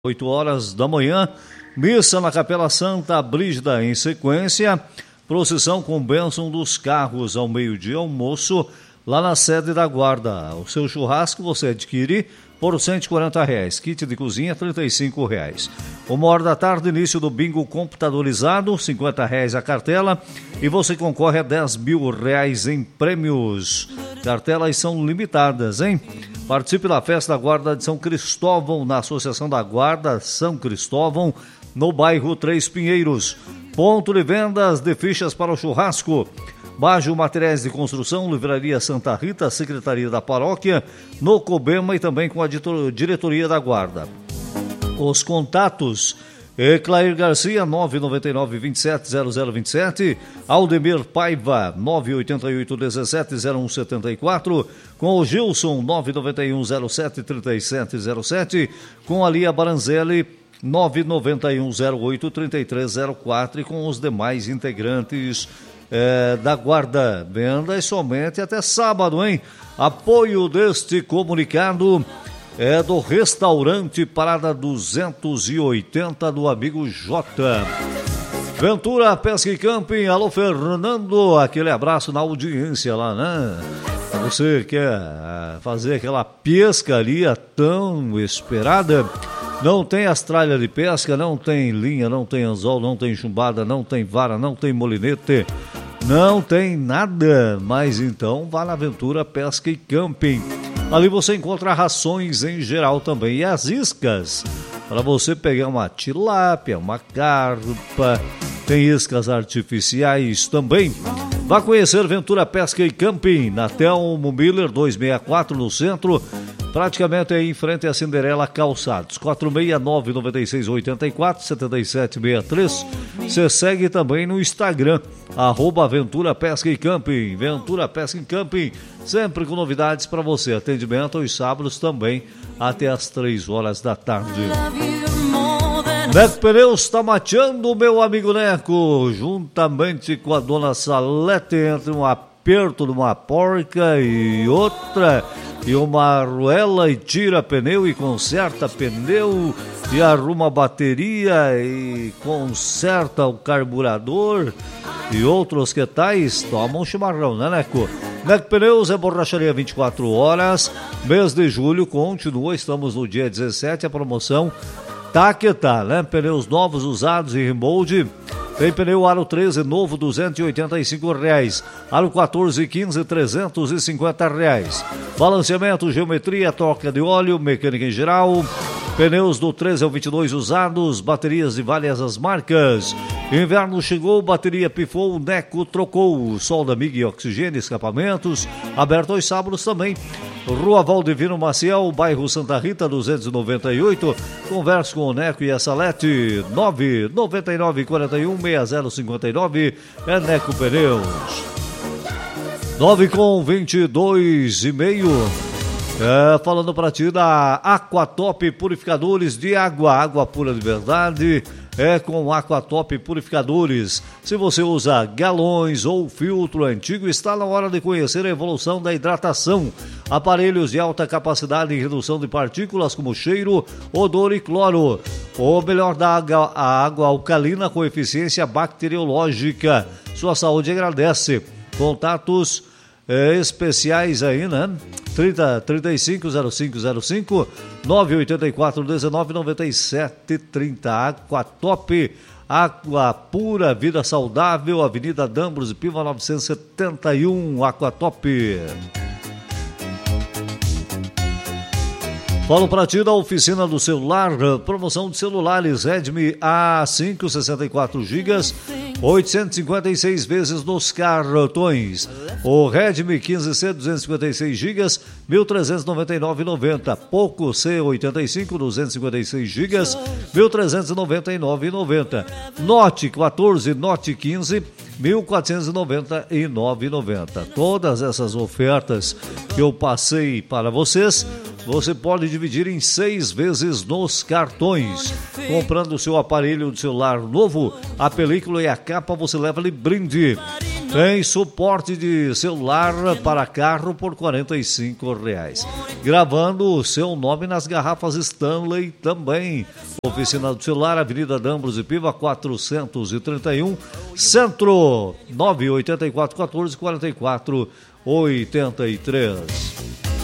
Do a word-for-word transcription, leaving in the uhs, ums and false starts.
oito horas da manhã, missa na Capela Santa Brígida em sequência, procissão com bênção dos carros ao meio-dia, almoço lá na sede da Guarda. O seu churrasco você adquire por cento e quarenta reais, kit de cozinha trinta e cinco reais. Uma hora da tarde, início do bingo computadorizado, cinquenta reais a cartela e você concorre a dez mil reais em prêmios. Cartelas são limitadas, hein? Participe da festa da Guarda de São Cristóvão, na Associação da Guarda São Cristóvão, no bairro Três Pinheiros. Ponto de vendas de fichas para o churrasco. Bajo Materiais de Construção, Livraria Santa Rita, Secretaria da Paróquia, no Cobema e também com a diretoria da Guarda. Os contatos: Clair Garcia, nove nove nove, vinte e sete, zero zero vinte e sete, Aldemir Paiva, nove oito oito, dezessete, zero um setenta e quatro, com o Gilson, nove nove um, zero sete, trinta e sete zero sete, com a Lia Baranzelli, nove nove um, zero oito, trinta e três zero quatro, e com os demais integrantes é, da Guarda. Vendas somente até sábado, hein? Apoio deste comunicado é do Restaurante Parada duzentos e oitenta do amigo Jota. Ventura Pesca e Camping, alô Fernando, aquele abraço na audiência lá, né? Você quer fazer aquela pesca ali tão esperada? Não tem as tralhas de pesca, não tem linha, não tem anzol, não tem chumbada, não tem vara, não tem molinete, não tem nada. Mas então vá na Ventura Pesca e Camping. Ali você encontra rações em geral também e as iscas para você pegar uma tilápia, uma carpa. Tem iscas artificiais também. Vá conhecer Ventura Pesca e Camping na Telmo Miller duzentos e sessenta e quatro no centro, praticamente aí em frente à Cinderela Calçados. quatro seis nove, nove seis oito quatro, sete sete seis três. Você segue também no Instagram, arroba Ventura Pesca e Camping. Ventura Pesca e Camping, sempre com novidades para você. Atendimento aos sábados também, até às três horas da tarde. Neco Pneus está mateando, meu amigo Neco, juntamente com a dona Salete, entre um aperto de uma porca e outra, e uma arruela, e tira pneu e conserta pneu, e arruma a bateria e conserta o carburador e outros que tais. Toma um chimarrão, né, Neco? Neco Pneus é borracharia vinte e quatro horas, mês de julho continua, estamos no dia dezessete, a promoção tá que tá, né? Pneus novos, usados e remold. Tem pneu aro treze novo, duzentos e oitenta e cinco reais. Aro quatorze e quinze, trezentos e cinquenta reais. Balanceamento, geometria, troca de óleo, mecânica em geral. Pneus do treze ao vinte e dois usados, baterias de várias as marcas. Inverno chegou, bateria pifou, Neco trocou. Solda, miga e oxigênio, escapamentos. Aberto aos sábados também. Rua Valdivino Maciel, bairro Santa Rita, duzentos e noventa e oito. Converse com o Neco e a Salete. nove nove nove, quatro um, seis zero cinco nove. É Neco Pneus. nove com vinte e dois e meio. É, falando para ti da Aquatop Purificadores de Água, água pura de verdade, é com Aquatop Purificadores. Se você usa galões ou filtro antigo, está na hora de conhecer a evolução da hidratação. Aparelhos de alta capacidade em redução de partículas como cheiro, odor e cloro. O melhor da água, a água alcalina com eficiência bacteriológica. Sua saúde agradece. Contatos É, especiais aí, né? trinta, trinta e cinco, zero cinco zero cinco, nove oito quatro, dezenove, noventa e sete, trinta. Aquatop, água pura, vida saudável, Avenida Dambros e Piva novecentos e setenta e um, Aquatop. Falo para ti da oficina do celular, promoção de celulares Redmi A cinco, sessenta e quatro gigas, oitocentos e cinquenta e seis vezes nos cartões. O Redmi quinze C, duzentos e cinquenta e seis gigas, mil trezentos e noventa e nove reais e noventa centavos. Poco C oitenta e cinco, duzentos e cinquenta e seis gigas, mil trezentos e noventa e nove reais e noventa centavos. Note quatorze, Note quinze, mil quatrocentos e noventa e nove reais e noventa centavos. Todas essas ofertas que eu passei para vocês, você pode dividir em seis vezes nos cartões. Comprando o seu aparelho de celular novo, a película e a capa você leva de brinde. Tem suporte de celular para carro por quarenta e cinco reais. Gravando o seu nome nas garrafas Stanley também. Oficina do Celular, Avenida Dambros e Piva, quatrocentos e trinta e um, Centro, nove oito quatro, um quatro, quatro quatro oito três.